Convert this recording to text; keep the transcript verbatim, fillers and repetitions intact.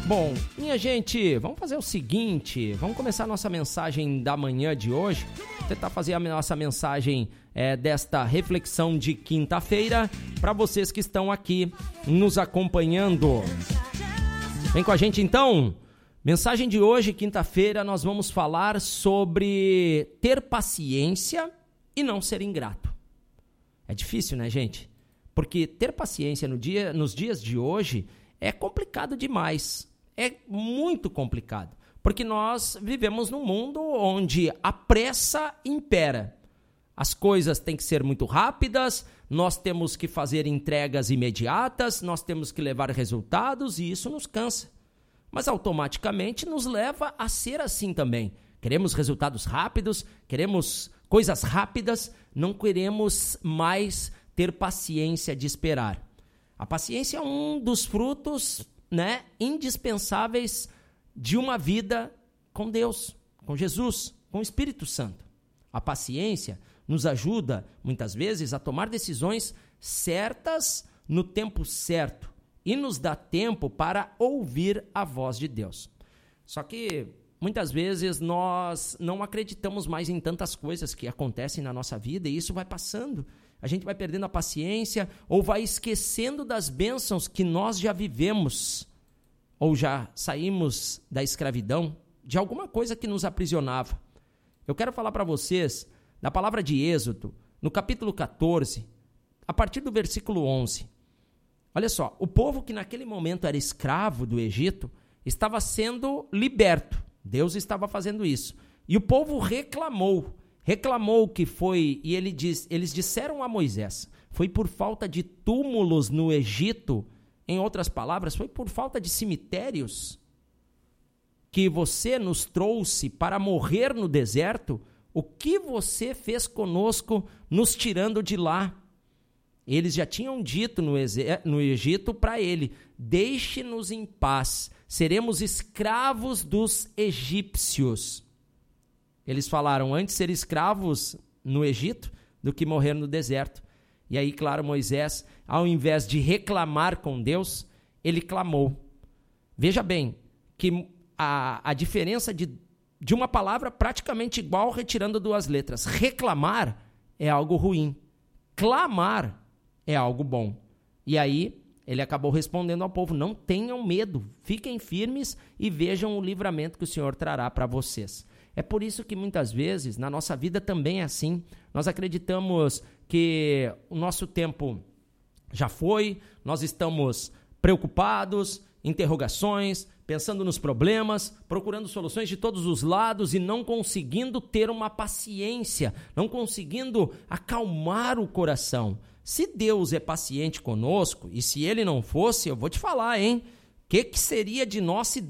Bom, minha gente, vamos fazer o seguinte, vamos começar a nossa mensagem da manhã de hoje, tentar fazer a nossa mensagem é, desta reflexão de quinta-feira, para vocês que estão aqui nos acompanhando. Vem com a gente então. Mensagem de hoje, quinta-feira, nós vamos falar sobre ter paciência e não ser ingrato. É difícil, né, gente? Porque ter paciência no dia, nos dias de hoje é complicado demais. É muito complicado, porque nós vivemos num mundo onde a pressa impera. As coisas têm que ser muito rápidas, nós temos que fazer entregas imediatas, nós temos que levar resultados e isso nos cansa. Mas automaticamente nos leva a ser assim também. Queremos resultados rápidos, queremos coisas rápidas, não queremos mais ter paciência de esperar. A paciência é um dos frutos, né, indispensáveis de uma vida com Deus, com Jesus, com o Espírito Santo. A paciência nos ajuda, muitas vezes, a tomar decisões certas no tempo certo e nos dá tempo para ouvir a voz de Deus. Só que, muitas vezes, nós não acreditamos mais em tantas coisas que acontecem na nossa vida e isso vai passando. A gente vai perdendo a paciência ou vai esquecendo das bênçãos que nós já vivemos ou já saímos da escravidão de alguma coisa que nos aprisionava. Eu quero falar para vocês da palavra de Êxodo, no capítulo catorze, a partir do versículo onze. Olha só, o povo que naquele momento era escravo do Egito estava sendo liberto. Deus estava fazendo isso. E o povo reclamou. Reclamou que foi, e ele diz, eles disseram a Moisés, foi por falta de túmulos no Egito, em outras palavras, foi por falta de cemitérios que você nos trouxe para morrer no deserto? O que você fez conosco nos tirando de lá? Eles já tinham dito no, no Egito para ele, deixe-nos em paz, seremos escravos dos egípcios. Eles falaram, antes ser escravos no Egito do que morrer no deserto. E aí, claro, Moisés, ao invés de reclamar com Deus, ele clamou. Veja bem, que a, a diferença de, de uma palavra praticamente igual, retirando duas letras. Reclamar é algo ruim. Clamar é algo bom. E aí, ele acabou respondendo ao povo, não tenham medo, fiquem firmes e vejam o livramento que o Senhor trará para vocês. É por isso que muitas vezes na nossa vida também é assim. Nós acreditamos que o nosso tempo já foi, nós estamos preocupados, interrogações, pensando nos problemas, procurando soluções de todos os lados e não conseguindo ter uma paciência, não conseguindo acalmar o coração. Se Deus é paciente conosco, e se Ele não fosse, eu vou te falar, hein? O que, que seria de nós se